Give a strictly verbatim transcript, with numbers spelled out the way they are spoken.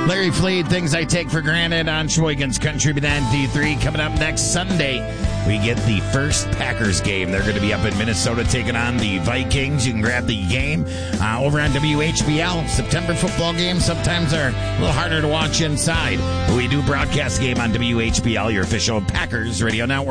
Larry Fleet, Things I Take for Granted on Sheboygan's Country Band D three. Coming up next Sunday, we get the first Packers game. They're going to be up in Minnesota taking on the Vikings. You can grab the game uh, over on W H B L. September football games sometimes are a little harder to watch inside, but we do broadcast the game on W H B L, your official Packers radio network.